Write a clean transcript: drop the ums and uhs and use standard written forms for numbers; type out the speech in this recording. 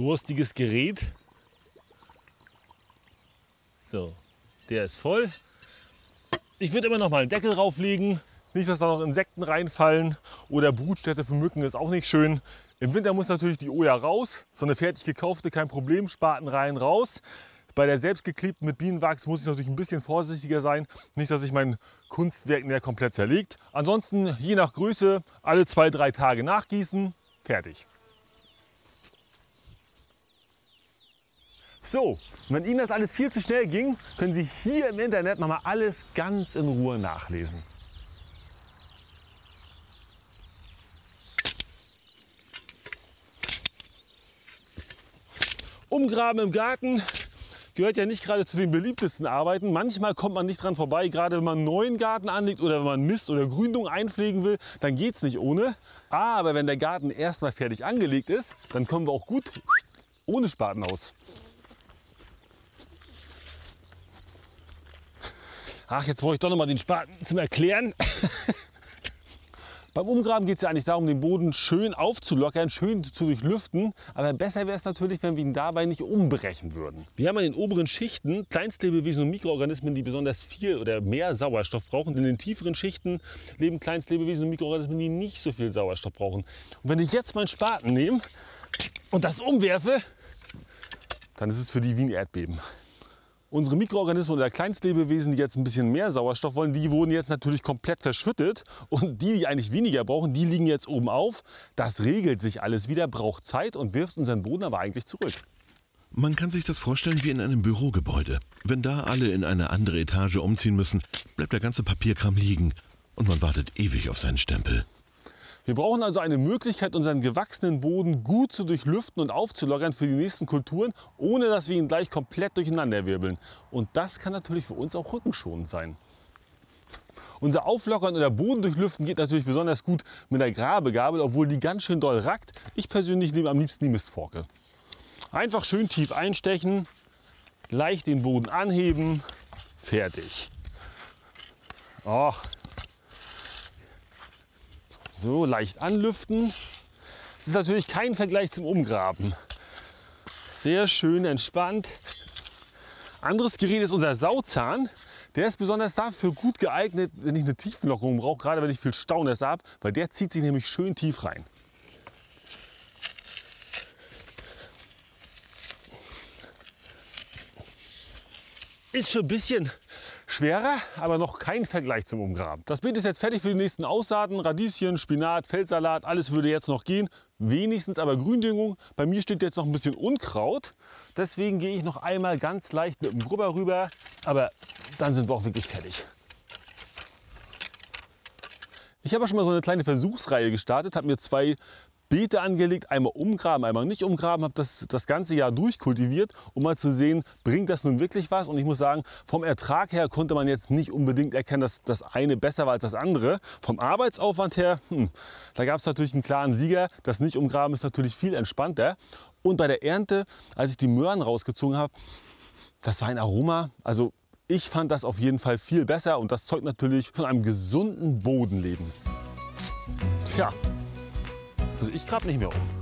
durstiges Gerät. So, der ist voll. Ich würde immer noch mal einen Deckel drauflegen. Nicht, dass da noch Insekten reinfallen oder Brutstätte für Mücken ist auch nicht schön. Im Winter muss natürlich die Oja raus. So eine fertig gekaufte, kein Problem, Spaten rein, raus. Bei der selbstgeklebten mit Bienenwachs muss ich natürlich ein bisschen vorsichtiger sein. Nicht, dass sich mein Kunstwerk näher komplett zerlegt. Ansonsten, je nach Größe, alle 2-3 Tage nachgießen, fertig. So, wenn Ihnen das alles viel zu schnell ging, können Sie hier im Internet noch mal alles ganz in Ruhe nachlesen. Umgraben im Garten gehört ja nicht gerade zu den beliebtesten Arbeiten. Manchmal kommt man nicht dran vorbei, gerade wenn man einen neuen Garten anlegt oder wenn man Mist oder Gründung einpflegen will, dann geht es nicht ohne. Aber wenn der Garten erstmal fertig angelegt ist, dann kommen wir auch gut ohne Spaten aus. Ach, jetzt brauche ich doch noch mal den Spaten zum Erklären. Beim Umgraben geht es ja eigentlich darum, den Boden schön aufzulockern, schön zu durchlüften. Aber besser wäre es natürlich, wenn wir ihn dabei nicht umbrechen würden. Wir haben in den oberen Schichten Kleinstlebewesen und Mikroorganismen, die besonders viel oder mehr Sauerstoff brauchen. In den tieferen Schichten leben Kleinstlebewesen und Mikroorganismen, die nicht so viel Sauerstoff brauchen. Und wenn ich jetzt meinen Spaten nehme und das umwerfe, dann ist es für die wie ein Erdbeben. Unsere Mikroorganismen oder Kleinstlebewesen, die jetzt ein bisschen mehr Sauerstoff wollen, die wurden jetzt natürlich komplett verschüttet. Und die eigentlich weniger brauchen, die liegen jetzt oben auf. Das regelt sich alles wieder, braucht Zeit und wirft unseren Boden aber eigentlich zurück. Man kann sich das vorstellen wie in einem Bürogebäude. Wenn da alle in eine andere Etage umziehen müssen, bleibt der ganze Papierkram liegen und man wartet ewig auf seinen Stempel. Wir brauchen also eine Möglichkeit, unseren gewachsenen Boden gut zu durchlüften und aufzulockern für die nächsten Kulturen, ohne dass wir ihn gleich komplett durcheinanderwirbeln. Und das kann natürlich für uns auch rückenschonend sein. Unser Auflockern oder Boden durchlüften geht natürlich besonders gut mit der Grabegabel, obwohl die ganz schön doll rackt. Ich persönlich nehme am liebsten die Mistforke. Einfach schön tief einstechen, leicht den Boden anheben, fertig. Och. So, leicht anlüften. Es ist natürlich kein Vergleich zum Umgraben. Sehr schön entspannt. Anderes Gerät ist unser Sauzahn. Der ist besonders dafür gut geeignet, wenn ich eine Tiefenlockerung brauche, gerade wenn ich viel Staunässe habe, weil der zieht sich nämlich schön tief rein. Ist schon ein bisschen schwerer, aber noch kein Vergleich zum Umgraben. Das Beet ist jetzt fertig für die nächsten Aussaaten. Radieschen, Spinat, Feldsalat, alles würde jetzt noch gehen. Wenigstens aber Gründüngung. Bei mir steht jetzt noch ein bisschen Unkraut. Deswegen gehe ich noch einmal ganz leicht mit dem Grubber rüber. Aber dann sind wir auch wirklich fertig. Ich habe schon mal so eine kleine Versuchsreihe gestartet, habe mir 2 Beete angelegt, einmal umgraben, einmal nicht umgraben, habe das ganze Jahr durchkultiviert, um mal zu sehen, bringt das nun wirklich was. Und ich muss sagen, vom Ertrag her konnte man jetzt nicht unbedingt erkennen, dass das eine besser war als das andere. Vom Arbeitsaufwand her, da gab es natürlich einen klaren Sieger. Das Nicht-Umgraben ist natürlich viel entspannter. Und bei der Ernte, als ich die Möhren rausgezogen habe, das war ein Aroma. Also ich fand das auf jeden Fall viel besser und das zeugt natürlich von einem gesunden Bodenleben. Tja. Also ich grab nicht mehr um.